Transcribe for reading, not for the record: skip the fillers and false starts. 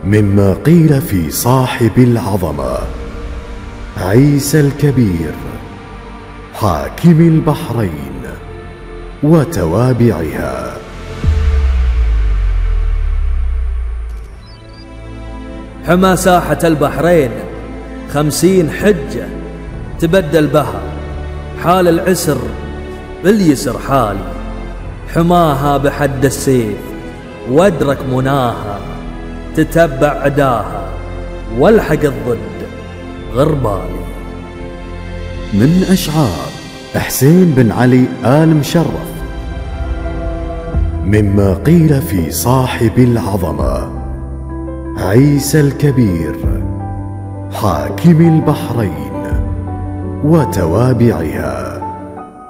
مما قيل في صاحب العظمة عيسى الكبير حاكم البحرين وتوابعها. حمى ساحة البحرين 50 حجة تبدل بها، حال العسر باليسر حالي، حماها بحد السيف وادرك مناها، تتبع عداها والحق الضد غربالي. من أشعار حسين بن علي آل مشرف. مما قيل في صاحب العظمة عيسى الكبير حاكم البحرين وتوابعها.